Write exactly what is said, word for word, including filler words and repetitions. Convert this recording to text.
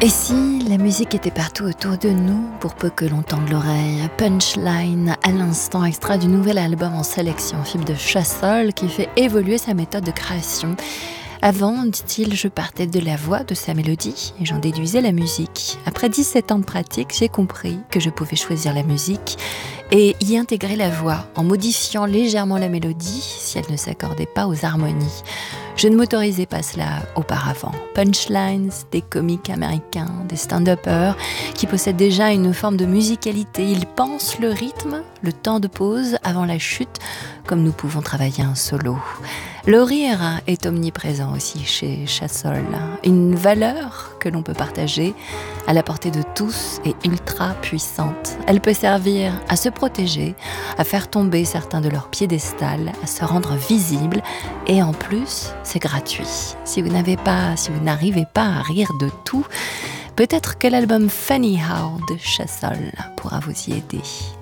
Et si la musique était partout autour de nous, pour peu que l'on tende l'oreille? Punchline, à l'instant, extrait du nouvel album en sélection Fibre de Chassol qui fait évoluer sa méthode de création. Avant, dit-il, je partais de la voix, de sa mélodie, et j'en déduisais la musique. Après dix-sept ans de pratique, j'ai compris que je pouvais choisir la musique et y intégrer la voix, en modifiant légèrement la mélodie si elle ne s'accordait pas aux harmonies. Je ne m'autorisais pas cela auparavant. Punchlines, des comiques américains, des stand-uppers qui possèdent déjà une forme de musicalité. Ils pensent le rythme, le temps de pause avant la chute, comme nous pouvons travailler un solo. Le rire est omniprésent aussi chez Chassol, une valeur que l'on peut partager, à la portée de tous et ultra puissante. Elle peut servir à se protéger, à faire tomber certains de leurs piédestals, à se rendre visible, et en plus, c'est gratuit. Si vous n'avez pas, si vous n'arrivez pas à rire de tout, peut-être que l'album Funny How de Chassol pourra vous y aider.